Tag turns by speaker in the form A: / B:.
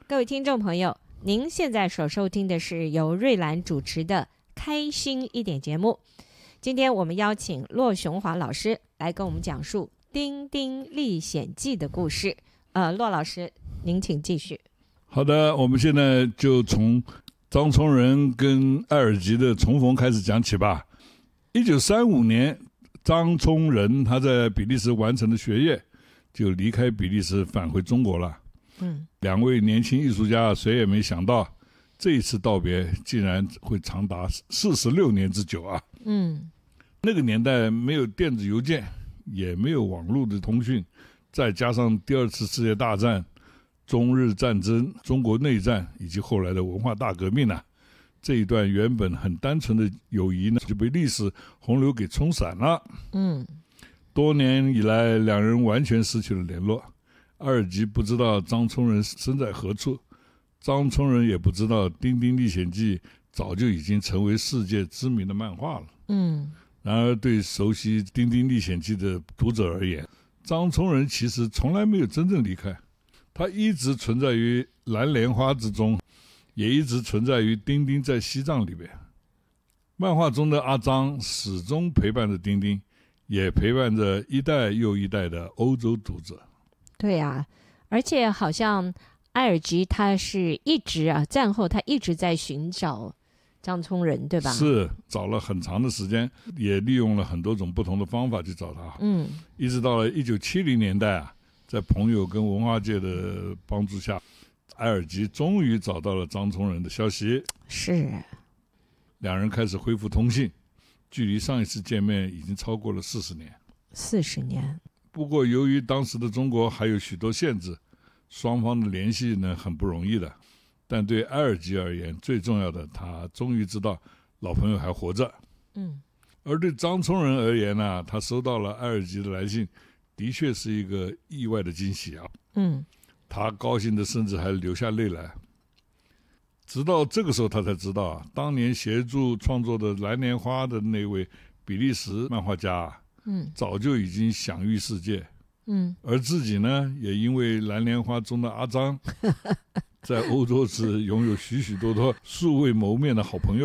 A: 各位听众朋友，您现在所收听的是由瑞兰主持的开心一点节目。今天我们邀请骆雄华老师来跟我们讲述《丁丁历险记》的故事。骆老师，您请继续。
B: 好的，我们现在就从张聪仁跟艾尔吉的重逢开始讲起吧。1935年，张聪仁他在比利时完成了学业，就离开比利时返回中国了。两位年轻艺术家谁也没想到，这一次道别竟然会长达46年之久啊！那个年代没有电子邮件，也没有网络的通讯，再加上第二次世界大战、中日战争、中国内战以及后来的文化大革命啊，这一段原本很单纯的友谊呢，就被历史洪流给冲散了。多年以来，两人完全失去了联络。艾尔吉不知道张聪仁身在何处，张聪仁也不知道《丁丁历险记》早就已经成为世界知名的漫画了。然而对熟悉《丁丁历险记》的读者而言，张聪仁其实从来没有真正离开，他一直存在于蓝莲花之中，也一直存在于丁丁在西藏里边。漫画中的阿张始终陪伴着丁丁，也陪伴着一代又一代的欧洲读者。
A: 对啊，而且好像艾尔吉他是一直战后他一直在寻找张聪仁，对吧？
B: 是，找了很长的时间，也利用了很多种不同的方法去找他。一直到了1970年代啊，在朋友跟文化界的帮助下，艾尔吉终于找到了张聪仁的消息。
A: 是，
B: 两人开始恢复通信，距离上一次见面已经超过了40年。
A: 40年。
B: 不过由于当时的中国还有许多限制，双方的联系呢很不容易的。但对艾尔吉而言，最重要的，他终于知道老朋友还活着。而对张聪仁而言呢，他收到了艾尔吉的来信，的确是一个意外的惊喜啊。他高兴的甚至还流下泪来。直到这个时候他才知道，当年协助创作的蓝莲花的那位比利时漫画家早就已经享誉世界。而自己呢，也因为蓝莲花中的阿张在欧洲是拥有许许多多素未谋面的好朋友。